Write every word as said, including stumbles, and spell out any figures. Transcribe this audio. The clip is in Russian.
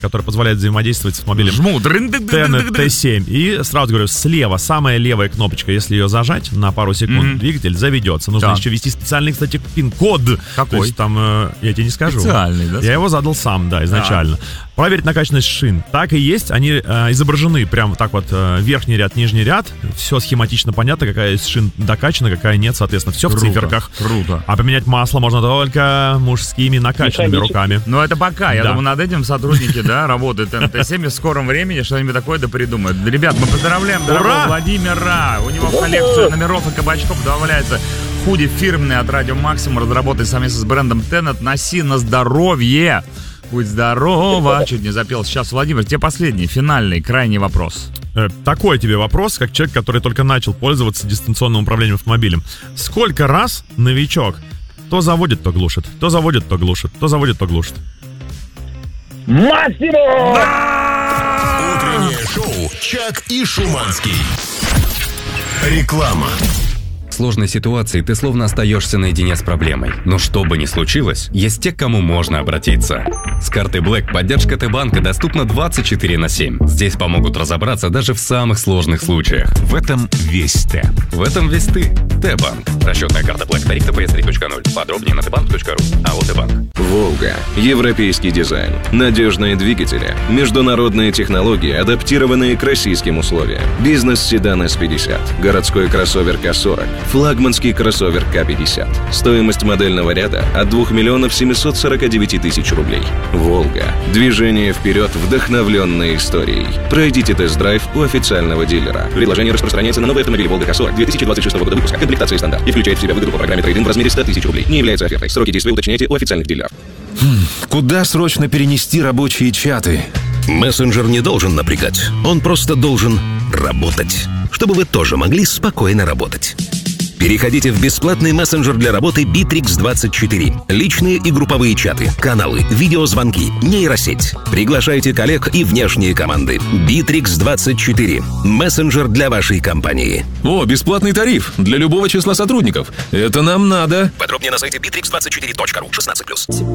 который позволяет взаимодействовать с автомобилем Жму. Tenet ти семь. И сразу говорю, слева самая левая кнопочка, если ее зажать на пару секунд, mm-hmm. двигатель заведется. Нужно да. еще ввести специальный, кстати, пин-код. Какой? То есть там, э, я тебе не скажу. Специальный, да? Я его задал сам, да, изначально. Да. Проверить накачанность шин. Так и есть, они э, изображены прям так вот, э, верхний ряд, нижний ряд. Все схематично понятно, какая из шин докачана, какая нет, соответственно, все круто, в циферках. Круто. А поменять масло можно только мужскими накачанными руками. Ну это пока, я да. думаю, над этим сотрудники, да, работают Tenet ти семь, в скором времени что-нибудь такое да придумают. Ребят, мы поздравляем дорогого Владимира. У него в коллекцию номеров и кабачков добавляется худи фирменный от Радио Максимум, разработанный совместно с брендом Tenet. Носи на здоровье. Будь здорова. Чуть не запел. Сейчас, Владимир, тебе последний, финальный, крайний вопрос. Э, такой тебе вопрос, как человек, который только начал пользоваться дистанционным управлением автомобилем. Сколько раз новичок то заводит, то глушит, то заводит, то глушит, то заводит, то глушит? Максимум! Утреннее шоу «Чак и Шуманский». Реклама. В сложной ситуации ты словно остаешься наедине с проблемой. Но что бы ни случилось, есть те, к кому можно обратиться. С карты Black поддержка Т-банка доступна двадцать четыре на семь. Здесь помогут разобраться даже в самых сложных случаях. В этом весь Т. В этом весь ты. Т-банк. Расчетная карта Black. Тариф тэ пэ эс три точка ноль. Подробнее на тэ банк точка ру. АО Т-банк. Волга. Европейский дизайн. Надежные двигатели. Международные технологии, адаптированные к российским условиям. Бизнес-седан эс пятьдесят. Городской кроссовер К сорок. Флагманский кроссовер К пятьдесят. Стоимость модельного ряда от двух миллионов семьсот сорок девять тысяч рублей. Волга. Движение вперед, вдохновленной историей. Пройдите тест-драйв у официального дилера. Предложение распространяется на новый автомобиль Волга К сорок две тысячи двадцать шестого года выпуска. Комплектация стандарт. И включает в себя выгоду по программе трейд-ин в размере сто тысяч рублей. Не является офертой. Сроки действия уточняйте у официальных дилеров. Хм, куда срочно перенести рабочие чаты? Мессенджер не должен напрягать. Он просто должен работать. Чтобы вы тоже могли спокойно работать. Переходите в бесплатный мессенджер для работы Битрикс двадцать четыре. Личные и групповые чаты, каналы, видеозвонки, нейросеть. Приглашайте коллег и внешние команды. Битрикс двадцать четыре. Мессенджер для вашей компании. О, бесплатный тариф для любого числа сотрудников. Это нам надо. Подробнее на сайте битрикс двадцать четыре точка ру. шестнадцать плюс.